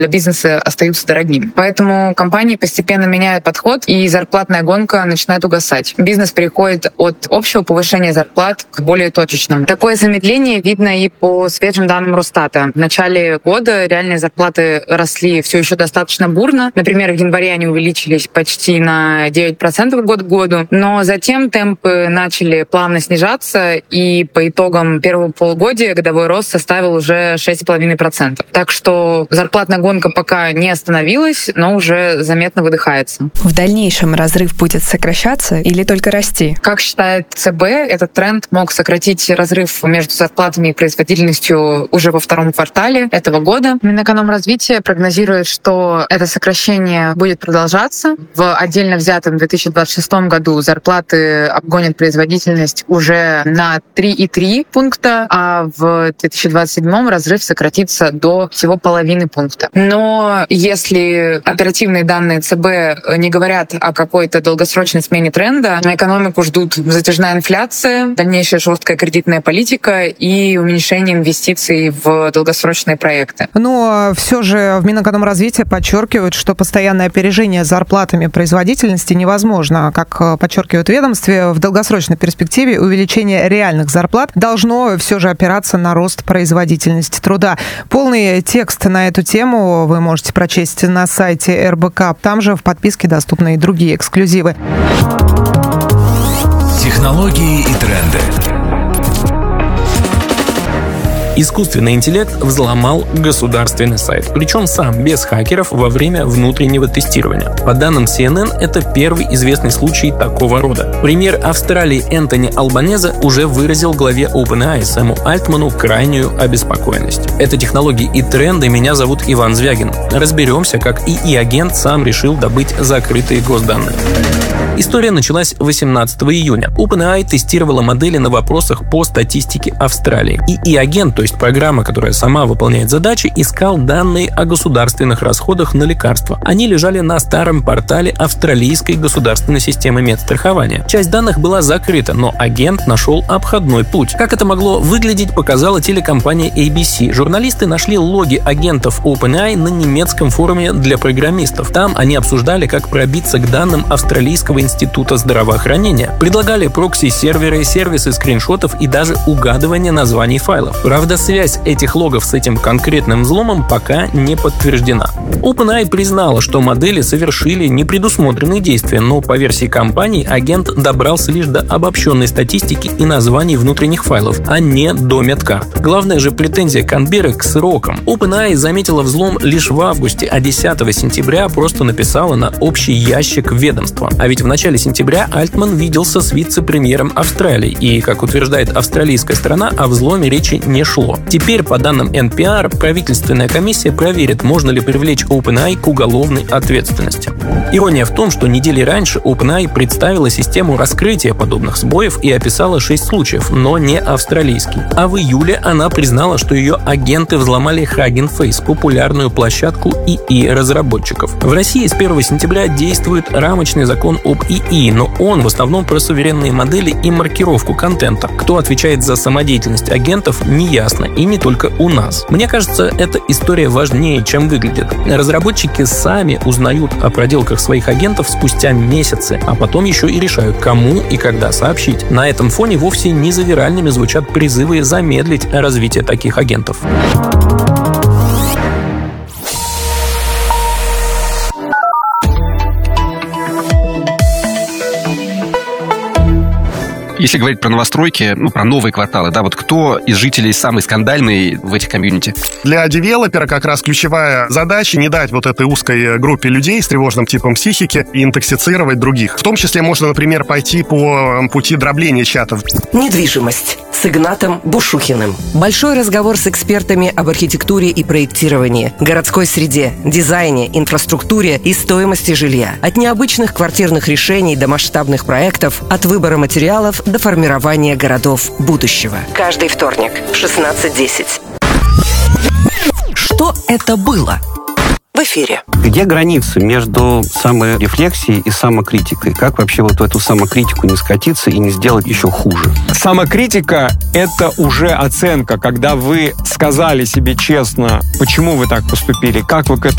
для бизнеса остаются дорогими. Поэтому компании постепенно меняют подход, и зарплатная гонка начинает угасать. Бизнес переходит от общего повышения зарплат к более точечному. Такое замедление видно и по свежим данным Росстата. В начале года реальные зарплаты росли все еще достаточно бурно. Например, в январе они увеличились почти на 9% год к году, но затем темпы начали плавно снижаться, и по итогам первого полугодия годовой рост составил уже 6,5%. Так что зарплатная гонка пока не остановилась, но уже заметно выдыхается. В дальнейшем разрыв будет сокращаться или только расти? Как считает ЦБ, этот тренд мог сократить разрыв между зарплатами и производительностью уже во втором квартале этого года. Минэкономразвитие прогнозирует, что это сокращение будет продолжаться. В отдельно взятом 2026 году зарплаты обгонят производительность уже на 3,3 пункта, а в 2027 разрыв сократится до всего половины пункта. Но если оперативные данные ЦБ не говорят о какой-то долгосрочной смене тренда, на экономику ждут затяжная инфляция, дальнейшая жесткая кредитная политика и уменьшение инвестиций в долгосрочные проекты. Но все же в Минэкономразвитии подчеркивают, что постоянное опережение зарплатами производительности невозможно. Как подчеркивают в ведомстве, в долгосрочной перспективе увеличение реальных зарплат должно все же опираться на рост производительности труда. Полный текст на эту тему вы можете прочесть на сайте РБК. Там же в подписке доступны и другие эксклюзивы. Технологии и тренды. Искусственный интеллект взломал государственный сайт, причем сам, без хакеров, во время внутреннего тестирования. По данным CNN, это первый известный случай такого рода. Премьер Австралии Энтони Албанезе уже выразил главе OpenAI Сэму Альтману крайнюю обеспокоенность. Это технологии и тренды, меня зовут Иван Звягин. Разберемся, как ИИ-агент сам решил добыть закрытые госданные. История началась 18 июня. OpenAI тестировала модели на вопросах по статистике Австралии. ИИ-агент, то есть программа, которая сама выполняет задачи, искал данные о государственных расходах на лекарства. Они лежали на старом портале австралийской государственной системы медстрахования. Часть данных была закрыта, но агент нашел обходной путь. Как это могло выглядеть, показала телекомпания ABC. Журналисты нашли логи агентов OpenAI на немецком форуме для программистов. Там они обсуждали, как пробиться к данным Австралийского института здравоохранения. Предлагали прокси-серверы, сервисы скриншотов и даже угадывание названий файлов. Правда, связь этих логов с этим конкретным взломом пока не подтверждена. OpenAI признала, что модели совершили непредусмотренные действия, но по версии компании агент добрался лишь до обобщенной статистики и названий внутренних файлов, а не до медкарт. Главная же претензия Канберры к срокам. OpenAI заметила взлом лишь в августе, а 10 сентября просто написала на общий ящик ведомства. А ведь в начале сентября Альтман виделся с вице-премьером Австралии, и, как утверждает австралийская сторона, о взломе речи не шло. Теперь, по данным NPR, правительственная комиссия проверит, можно ли привлечь OpenAI к уголовной ответственности. Ирония в том, что недели раньше OpenAI представила систему раскрытия подобных сбоев и описала 6 случаев, но не австралийский. А в июле она признала, что ее агенты взломали Hugging Face, популярную площадку ИИ-разработчиков. В России с 1 сентября действует рамочный закон об ИИ, но он в основном про суверенные модели и маркировку контента. Кто отвечает за самодеятельность агентов, неясно, и не только у нас. Мне кажется, эта история важнее, чем выглядит. Разработчики сами узнают о проделках своих агентов спустя месяцы, а потом еще и решают, кому и когда сообщить. На этом фоне вовсе не за виральными звучат призывы замедлить развитие таких агентов. Если говорить про новостройки, про новые кварталы, да, вот кто из жителей самый скандальный в этих комьюнити? Для девелопера как раз ключевая задача не дать вот этой узкой группе людей с тревожным типом психики интоксицировать других. В том числе можно, например, пойти по пути дробления чатов. Недвижимость с Игнатом Бушухиным. Большой разговор с экспертами об архитектуре и проектировании, городской среде, дизайне, инфраструктуре и стоимости жилья. От необычных квартирных решений до масштабных проектов, от выбора материалов до формирования городов будущего. Каждый вторник в 16:10. Что это было? эфире. Где граница между саморефлексией и самокритикой? Как вообще вот в эту самокритику не скатиться и не сделать еще хуже? Самокритика — это уже оценка, когда вы сказали себе честно, почему вы так поступили, как вы к этому